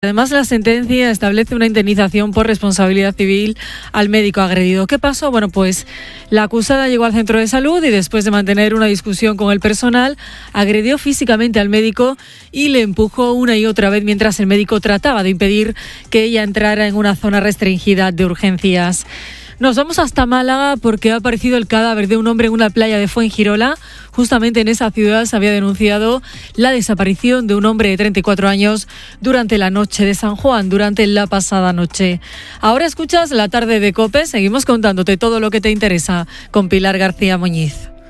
Además, la sentencia establece una indemnización por responsabilidad civil al médico agredido. ¿Qué pasó? Bueno, pues la acusada llegó al centro de salud y después de mantener una discusión con el personal, agredió físicamente al médico y le empujó una y otra vez mientras el médico trataba de impedir que ella entrara en una zona restringida de urgencias. Nos vamos hasta Málaga porque ha aparecido el cadáver de un hombre en una playa de Fuengirola. Justamente en esa ciudad se había denunciado la desaparición de un hombre de 34 años durante la noche de San Juan, durante la pasada noche. Ahora escuchas La Tarde de COPE. Seguimos contándote todo lo que te interesa con Pilar García Muñiz.